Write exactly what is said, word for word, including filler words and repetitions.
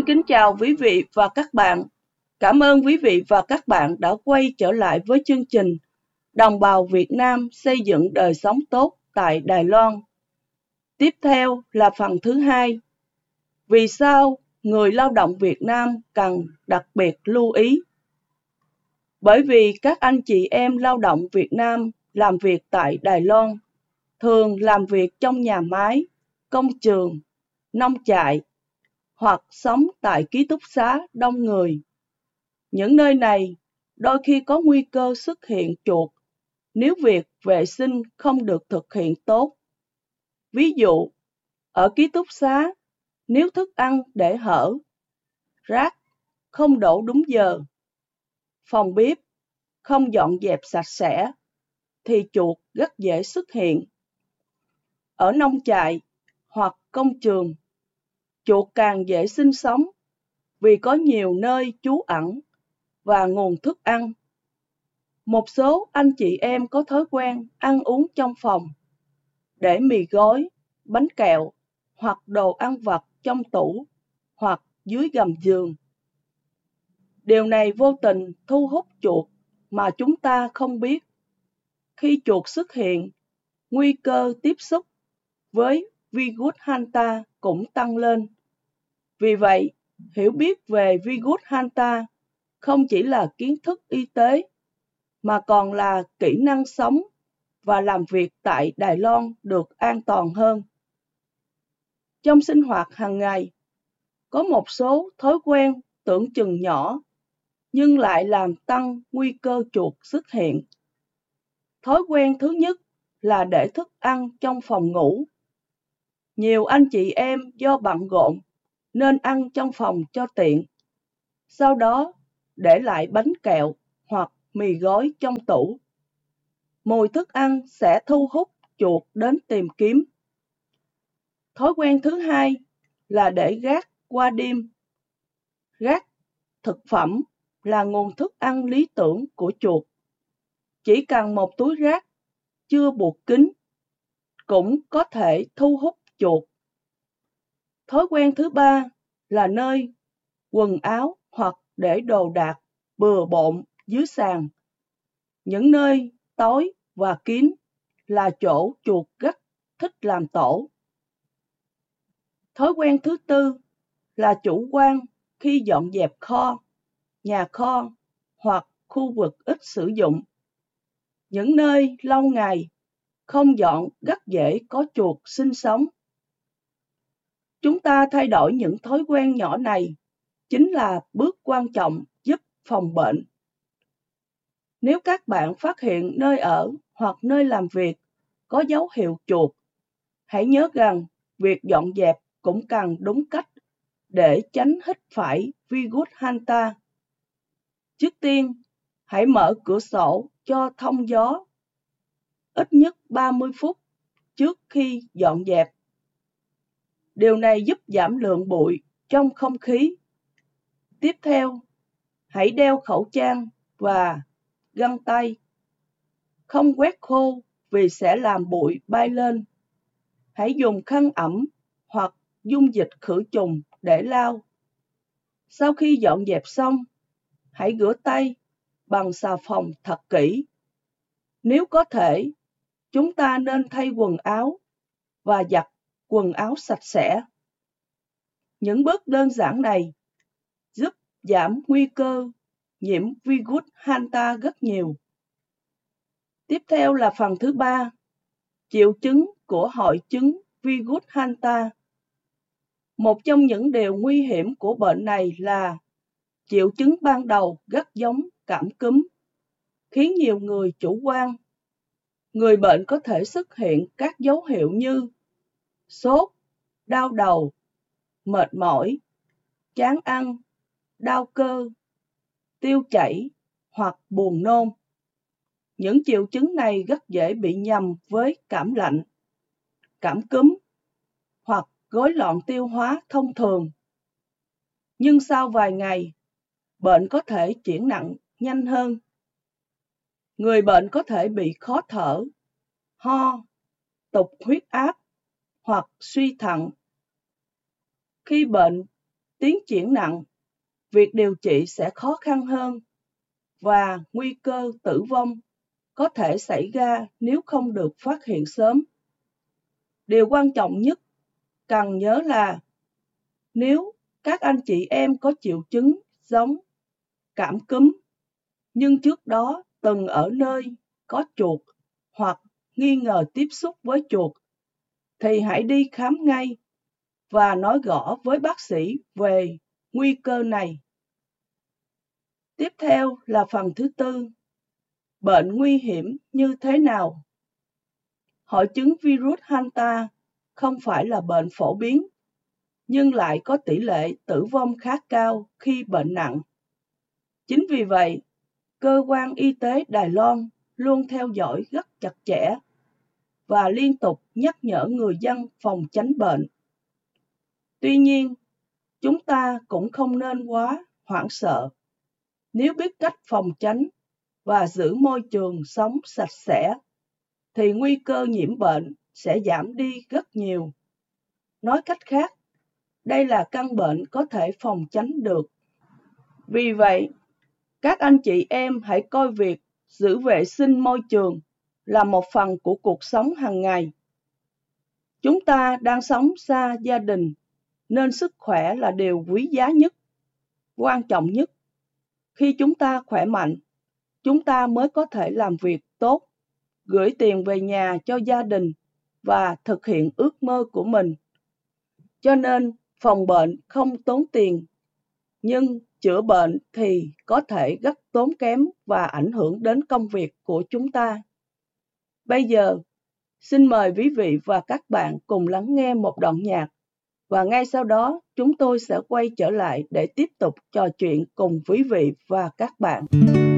Xin kính chào quý vị và các bạn. Cảm ơn quý vị và các bạn đã quay trở lại với chương trình Đồng bào Việt Nam xây dựng đời sống tốt tại Đài Loan. Tiếp theo là phần thứ hai. Vì sao người lao động Việt Nam cần đặc biệt lưu ý? Bởi vì các anh chị em lao động Việt Nam làm việc tại Đài Loan thường làm việc trong nhà máy, công trường, nông trại hoặc sống tại ký túc xá đông người. Những nơi này đôi khi có nguy cơ xuất hiện chuột nếu việc vệ sinh không được thực hiện tốt. Ví dụ, ở ký túc xá, nếu thức ăn để hở, rác không đổ đúng giờ, phòng bếp không dọn dẹp sạch sẽ, thì chuột rất dễ xuất hiện. Ở nông trại hoặc công trường, chuột càng dễ sinh sống vì có nhiều nơi trú ẩn và nguồn thức ăn. Một số anh chị em có thói quen ăn uống trong phòng, để mì gói, bánh kẹo hoặc đồ ăn vặt trong tủ hoặc dưới gầm giường. Điều này vô tình thu hút chuột mà chúng ta không biết. Khi chuột xuất hiện, nguy cơ tiếp xúc với virus Hanta cũng tăng lên. Vì vậy, hiểu biết về virus Hanta không chỉ là kiến thức y tế, mà còn là kỹ năng sống và làm việc tại Đài Loan được an toàn hơn. Trong sinh hoạt hàng ngày, có một số thói quen tưởng chừng nhỏ, nhưng lại làm tăng nguy cơ chuột xuất hiện. Thói quen thứ nhất là để thức ăn trong phòng ngủ. Nhiều anh chị em do bận rộn nên ăn trong phòng cho tiện. Sau đó, để lại bánh kẹo hoặc mì gói trong tủ. Mùi thức ăn sẽ thu hút chuột đến tìm kiếm. Thói quen thứ hai là để rác qua đêm. Rác thực phẩm là nguồn thức ăn lý tưởng của chuột. Chỉ cần một túi rác chưa buộc kín cũng có thể thu hút chuột. Thói quen thứ ba là nơi quần áo hoặc để đồ đạc bừa bộn dưới sàn. Những nơi tối và kín là chỗ chuột rất thích làm tổ. Thói quen thứ tư là chủ quan khi dọn dẹp kho, nhà kho hoặc khu vực ít sử dụng. Những nơi lâu ngày không dọn rất dễ có chuột sinh sống. Chúng ta thay đổi những thói quen nhỏ này chính là bước quan trọng giúp phòng bệnh. Nếu các bạn phát hiện nơi ở hoặc nơi làm việc có dấu hiệu chuột, hãy nhớ rằng việc dọn dẹp cũng cần đúng cách để tránh hít phải virus Hanta. Trước tiên, hãy mở cửa sổ cho thông gió ít nhất ba mươi phút trước khi dọn dẹp. Điều này giúp giảm lượng bụi trong không khí. Tiếp theo, hãy đeo khẩu trang và găng tay. Không quét khô vì sẽ làm bụi bay lên. Hãy dùng khăn ẩm hoặc dung dịch khử trùng để lau. Sau khi dọn dẹp xong, hãy rửa tay bằng xà phòng thật kỹ. Nếu có thể, chúng ta nên thay quần áo và giặt quần áo sạch sẽ. Những bước đơn giản này giúp giảm nguy cơ nhiễm virus Hanta rất nhiều. Tiếp theo là phần thứ ba, triệu chứng của hội chứng virus Hanta. Một trong những điều nguy hiểm của bệnh này là triệu chứng ban đầu rất giống cảm cúm, khiến nhiều người chủ quan. Người bệnh có thể xuất hiện các dấu hiệu như sốt, đau đầu, mệt mỏi, chán ăn, đau cơ, tiêu chảy hoặc buồn nôn. Những triệu chứng này rất dễ bị nhầm với cảm lạnh, cảm cúm hoặc rối loạn tiêu hóa thông thường. Nhưng sau vài ngày, bệnh có thể chuyển nặng nhanh hơn. Người bệnh có thể bị khó thở, ho, tụt huyết áp hoặc suy thận. Khi bệnh tiến triển nặng, việc điều trị sẽ khó khăn hơn và nguy cơ tử vong có thể xảy ra nếu không được phát hiện sớm. Điều quan trọng nhất cần nhớ là nếu các anh chị em có triệu chứng giống cảm cúm, nhưng trước đó từng ở nơi có chuột hoặc nghi ngờ tiếp xúc với chuột, thì hãy đi khám ngay và nói rõ với bác sĩ về nguy cơ này. Tiếp theo là phần thứ tư, bệnh nguy hiểm như thế nào? Hội chứng virus Hanta không phải là bệnh phổ biến, nhưng lại có tỷ lệ tử vong khá cao khi bệnh nặng. Chính vì vậy, cơ quan y tế Đài Loan luôn theo dõi rất chặt chẽ và liên tục nhắc nhở người dân phòng tránh bệnh. Tuy nhiên, chúng ta cũng không nên quá hoảng sợ. Nếu biết cách phòng tránh và giữ môi trường sống sạch sẽ, thì nguy cơ nhiễm bệnh sẽ giảm đi rất nhiều. Nói cách khác, đây là căn bệnh có thể phòng tránh được. Vì vậy, các anh chị em hãy coi việc giữ vệ sinh môi trường là một phần của cuộc sống hàng ngày. Chúng ta đang sống xa gia đình, nên sức khỏe là điều quý giá nhất, quan trọng nhất. Khi chúng ta khỏe mạnh, chúng ta mới có thể làm việc tốt, gửi tiền về nhà cho gia đình và thực hiện ước mơ của mình. Cho nên, phòng bệnh không tốn tiền, nhưng chữa bệnh thì có thể rất tốn kém và ảnh hưởng đến công việc của chúng ta. Bây giờ, xin mời quý vị và các bạn cùng lắng nghe một đoạn nhạc, và ngay sau đó chúng tôi sẽ quay trở lại để tiếp tục trò chuyện cùng quý vị và các bạn.